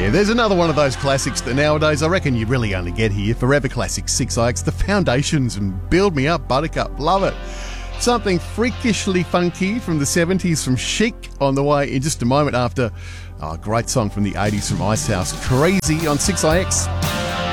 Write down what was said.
Yeah, there's another one of those classics that nowadays I reckon you really only get here. Forever Classic 6IX, The Foundations and Build Me Up, Buttercup. Love it. Something freakishly funky from the 70s from Chic on the way in just a moment after a great song from the 80s from Icehouse, Crazy on 6IX.